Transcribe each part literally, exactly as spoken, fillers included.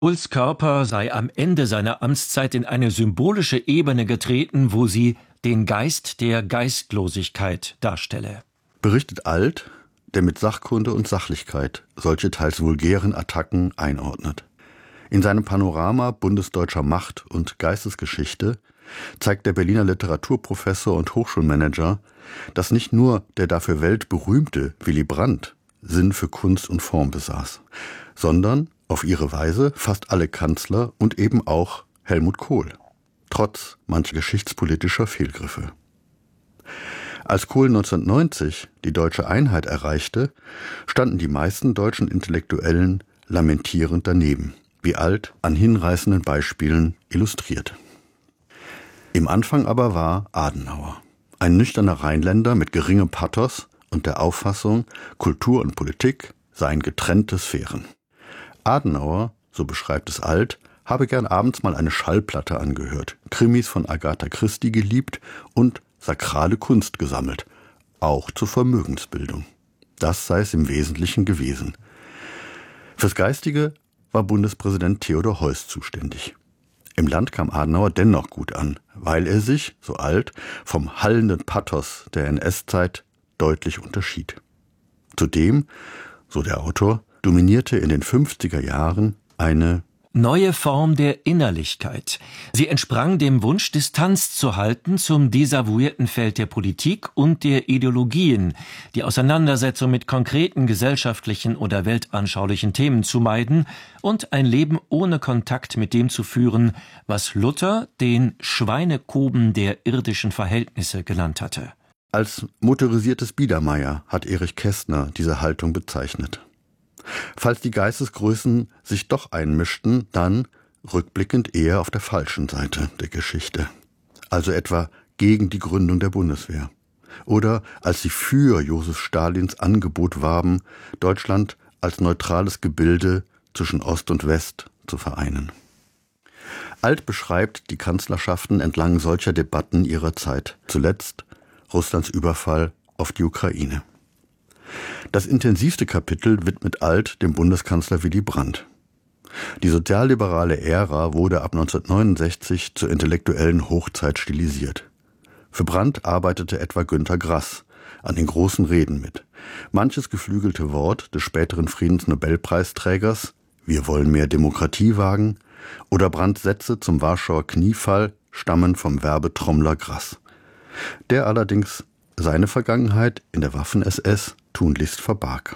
Kohls Körper sei am Ende seiner Amtszeit in eine symbolische Ebene getreten, wo sie den Geist der Geistlosigkeit darstelle. Berichtet Alt, der mit Sachkunde und Sachlichkeit solche teils vulgären Attacken einordnet. In seinem Panorama bundesdeutscher Macht- und Geistesgeschichte zeigt der Berliner Literaturprofessor und Hochschulmanager, dass nicht nur der dafür weltberühmte Willy Brandt Sinn für Kunst und Form besaß, sondern auf ihre Weise fast alle Kanzler und eben auch Helmut Kohl, trotz mancher geschichtspolitischer Fehlgriffe. Als Kohl neunzehnhundertneunzig die deutsche Einheit erreichte, standen die meisten deutschen Intellektuellen lamentierend daneben, wie Alt an hinreißenden Beispielen illustriert. Im Anfang aber war Adenauer, ein nüchterner Rheinländer mit geringem Pathos und der Auffassung, Kultur und Politik seien getrennte Sphären. Adenauer, so beschreibt es Alt, habe gern abends mal eine Schallplatte angehört, Krimis von Agatha Christie geliebt und sakrale Kunst gesammelt, auch zur Vermögensbildung. Das sei es im Wesentlichen gewesen. Fürs Geistige war Bundespräsident Theodor Heuss zuständig. Im Land kam Adenauer dennoch gut an, weil er sich, so Alt, vom hallenden Pathos der N S-Zeit deutlich unterschied. Zudem, so der Autor, dominierte in den fünfziger Jahren eine neue Form der Innerlichkeit. Sie entsprang dem Wunsch, Distanz zu halten zum desavouierten Feld der Politik und der Ideologien, die Auseinandersetzung mit konkreten gesellschaftlichen oder weltanschaulichen Themen zu meiden und ein Leben ohne Kontakt mit dem zu führen, was Luther den Schweinekoben der irdischen Verhältnisse genannt hatte. Als motorisiertes Biedermeier hat Erich Kästner diese Haltung bezeichnet. Falls die Geistesgrößen sich doch einmischten, dann rückblickend eher auf der falschen Seite der Geschichte. Also etwa gegen die Gründung der Bundeswehr. Oder als sie für Josef Stalins Angebot warben, Deutschland als neutrales Gebilde zwischen Ost und West zu vereinen. Alt beschreibt die Kanzlerschaften entlang solcher Debatten ihrer Zeit. Zuletzt Russlands Überfall auf die Ukraine. Das intensivste Kapitel widmet Alt dem Bundeskanzler Willy Brandt. Die sozialliberale Ära wurde ab neunzehnhundertneunundsechzig zur intellektuellen Hochzeit stilisiert. Für Brandt arbeitete etwa Günter Grass an den großen Reden mit. Manches geflügelte Wort des späteren Friedensnobelpreisträgers, wir wollen mehr Demokratie wagen, oder Brandts Sätze zum Warschauer Kniefall stammen vom Werbetrommler Grass, der allerdings seine Vergangenheit in der Waffen-S S tunlichst verbarg.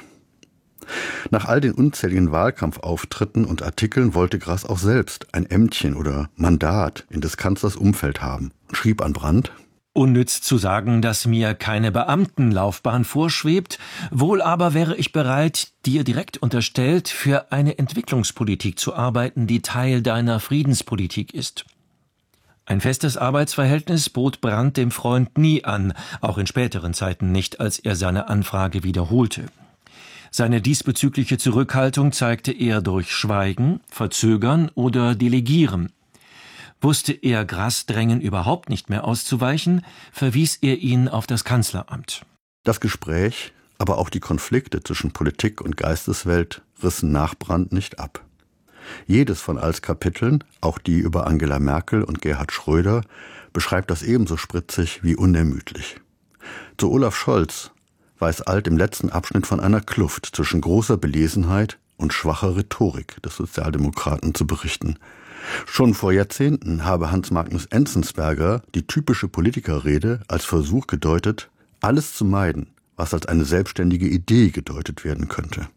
Nach all den unzähligen Wahlkampfauftritten und Artikeln wollte Grass auch selbst ein Ämtchen oder Mandat in des Kanzlers Umfeld haben und schrieb an Brandt: Unnütz zu sagen, dass mir keine Beamtenlaufbahn vorschwebt, wohl aber wäre ich bereit, dir direkt unterstellt, für eine Entwicklungspolitik zu arbeiten, die Teil deiner Friedenspolitik ist. Ein festes Arbeitsverhältnis bot Brandt dem Freund nie an, auch in späteren Zeiten nicht, als er seine Anfrage wiederholte. Seine diesbezügliche Zurückhaltung zeigte er durch Schweigen, Verzögern oder Delegieren. Wusste er Grass Drängen überhaupt nicht mehr auszuweichen, verwies er ihn auf das Kanzleramt. Das Gespräch, aber auch die Konflikte zwischen Politik und Geisteswelt rissen nach Brandt nicht ab. Jedes von Alts Kapiteln, auch die über Angela Merkel und Gerhard Schröder, beschreibt das ebenso spritzig wie unermüdlich. Zu Olaf Scholz weiß Alt im letzten Abschnitt von einer Kluft zwischen großer Belesenheit und schwacher Rhetorik des Sozialdemokraten zu berichten. Schon vor Jahrzehnten habe Hans Magnus Enzensberger die typische Politikerrede als Versuch gedeutet, alles zu meiden, was als eine selbstständige Idee gedeutet werden könnte.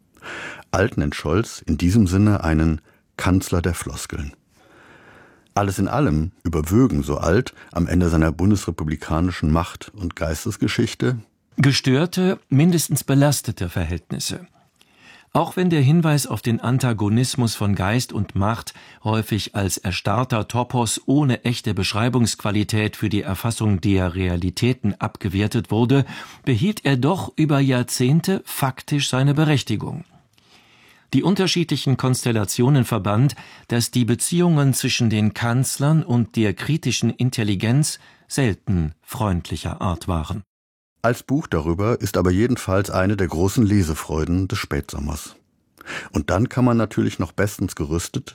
Alt nennt Scholz in diesem Sinne einen Kanzler der Floskeln. Alles in allem überwögen, so Alt, am Ende seiner bundesrepublikanischen Macht- und Geistesgeschichte gestörte, mindestens belastete Verhältnisse. Auch wenn der Hinweis auf den Antagonismus von Geist und Macht häufig als erstarrter Topos ohne echte Beschreibungsqualität für die Erfassung der Realitäten abgewertet wurde, behielt er doch über Jahrzehnte faktisch seine Berechtigung. Die unterschiedlichen Konstellationen verband, dass die Beziehungen zwischen den Kanzlern und der kritischen Intelligenz selten freundlicher Art waren. Als Buch darüber ist aber jedenfalls eine der großen Lesefreuden des Spätsommers. Und dann kann man natürlich noch bestens gerüstet